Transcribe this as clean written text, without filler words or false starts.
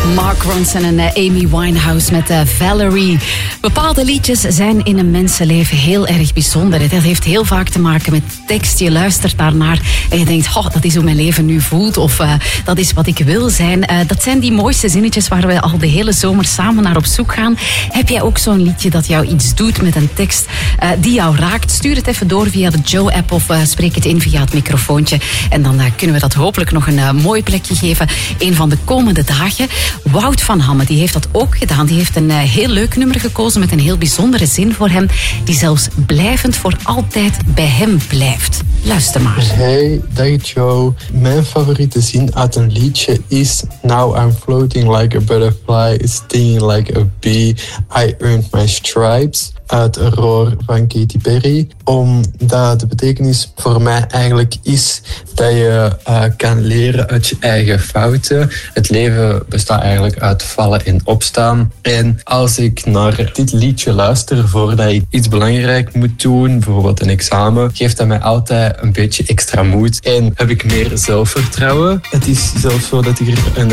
Mark Ronson en Amy Winehouse met Valerie. Bepaalde liedjes zijn in een mensenleven heel erg bijzonder. Dat heeft heel vaak te maken met tekst. Je luistert daarnaar en je denkt, oh, dat is hoe mijn leven nu voelt. Of dat is wat ik wil zijn. Dat zijn die mooiste zinnetjes waar we al de hele zomer samen naar op zoek gaan. Heb jij ook zo'n liedje dat jou iets doet met een tekst die jou raakt? Stuur het even door via de Joe-app of spreek het in via het microfoontje. En dan kunnen we dat hopelijk nog een mooi plekje geven een van de komende dagen. Wout van Hamme, die heeft dat ook gedaan. Die heeft een heel leuk nummer gekozen met een heel bijzondere zin voor hem, die zelfs blijvend voor altijd bij hem blijft. Luister maar. Hey, dag Joe. Mijn favoriete zin uit een liedje is: Now I'm floating like a butterfly, stinging like a bee, I earned my stripes. Uit Roar van Katy Perry. Omdat de betekenis voor mij eigenlijk is dat je kan leren uit je eigen fouten. Het leven bestaat eigenlijk uit vallen en opstaan. En als ik naar dit liedje luister voordat ik iets belangrijk moet doen, bijvoorbeeld een examen, geeft dat mij altijd een beetje extra moed en heb ik meer zelfvertrouwen. Het is zelfs zo dat ik er een